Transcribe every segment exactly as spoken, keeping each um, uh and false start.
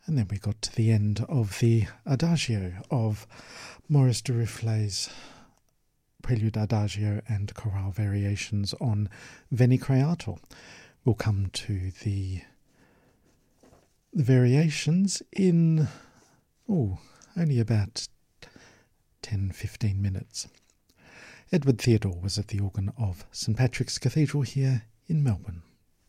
And then we got to the end of the Adagio of Maurice Duruflé's Prelude Adagio and Chorale Variations on Veni Creator. We'll come to the, the variations in oh, only about ten to fifteen minutes. Edward Theodore was at the organ of St Patrick's Cathedral here in Melbourne.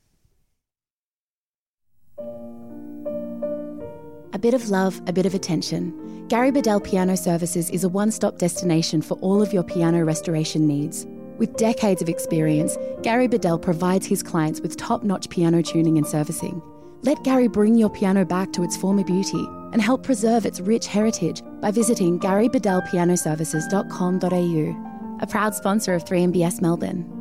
A bit of love, a bit of attention. Gary Bedell Piano Services is a one-stop destination for all of your piano restoration needs. With decades of experience, Gary Bedell provides his clients with top-notch piano tuning and servicing. Let Gary bring your piano back to its former beauty and help preserve its rich heritage by visiting gary bedell piano services dot com dot a u, a proud sponsor of three M B S Melbourne.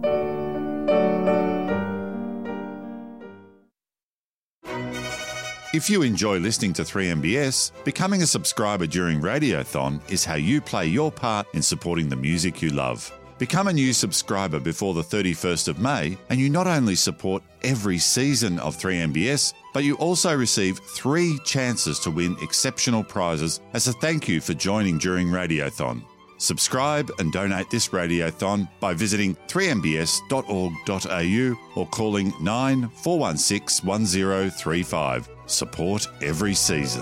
If you enjoy listening to three M B S, becoming a subscriber during Radiothon is how you play your part in supporting the music you love. Become a new subscriber before the thirty-first of May, and you not only support every season of three M B S, but you also receive three chances to win exceptional prizes as a thank you for joining during Radiothon. Subscribe and donate this Radiothon by visiting three m b s dot org dot a u or calling nine four one six one zero three five. Support every season.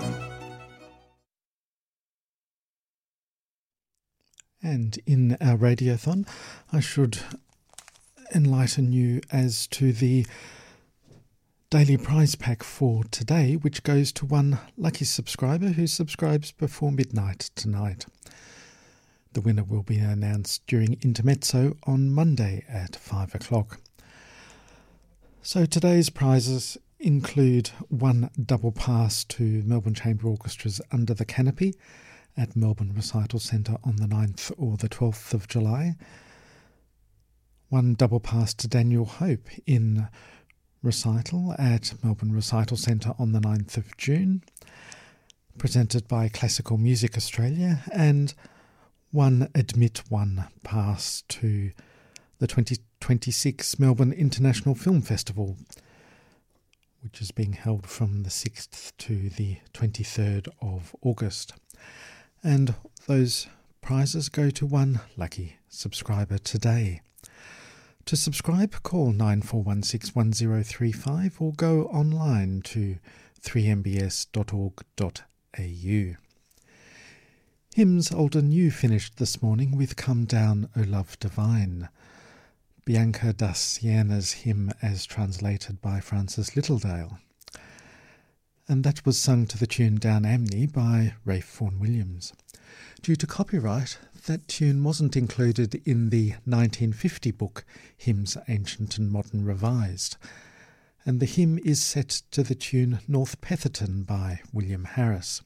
And in our Radiothon, I should enlighten you as to the daily prize pack for today, which goes to one lucky subscriber who subscribes before midnight tonight. The winner will be announced during Intermezzo on Monday at five o'clock. So today's prizes include one double pass to Melbourne Chamber Orchestra's Under the Canopy at Melbourne Recital Centre on the ninth or the twelfth of July, one double pass to Daniel Hope in recital at Melbourne Recital Centre on the ninth of June, presented by Classical Music Australia, and one Admit One pass to the twenty twenty-six Melbourne International Film Festival, which is being held from the sixth to the twenty-third of August. And those prizes go to one lucky subscriber today. To subscribe, call nine four one six one zero three five or go online to three m b s dot org dot a u. Hymns Old and New finished this morning with Come Down, O Love Divine, Bianca da Siena's hymn as translated by Francis Littledale. And that was sung to the tune Down Amney by Ralph Vaughan Williams. Due to copyright, that tune wasn't included in the nineteen fifty book Hymns Ancient and Modern Revised, and the hymn is set to the tune North Petherton by William Harris.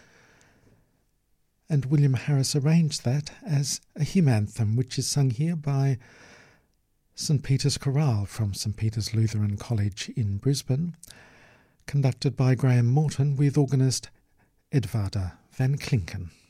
And William Harris arranged that as a hymn anthem, which is sung here by St Peter's Chorale from St Peter's Lutheran College in Brisbane, conducted by Graham Morton with organist Edvarda van Klinken.